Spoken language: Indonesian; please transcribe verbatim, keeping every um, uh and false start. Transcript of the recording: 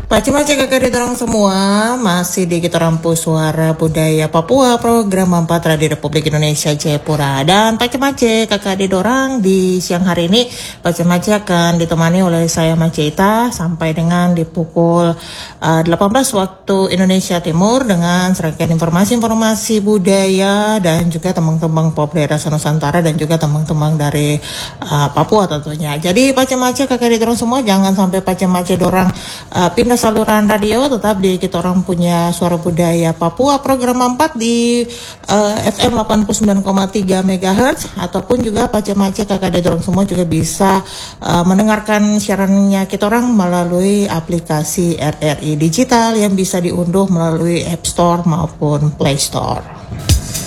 Pace-pace kakak dorong semua, masih di kita rampu suara budaya Papua program empat Radio Republik Indonesia Jayapura. Dan pace-pace kakak didorang di siang hari ini, pace-pace akan ditemani oleh saya Maceita sampai dengan di pukul uh, delapan belas waktu Indonesia Timur dengan serangkaian informasi-informasi budaya dan juga tembang-tembang pop daerah Nusantara dan juga tembang-tembang dari uh, Papua tentunya. Jadi pace-pace kakak didorong semua, jangan sampai pace-pace dorang uh, pindah saluran radio, tetap di kita orang punya suara budaya Papua program empat di uh, F M delapan puluh sembilan koma tiga megahertz, ataupun juga pace-pace kakak dorong semua juga bisa uh, mendengarkan siarannya kita orang melalui aplikasi R R I digital yang bisa diunduh melalui App Store maupun Play Store.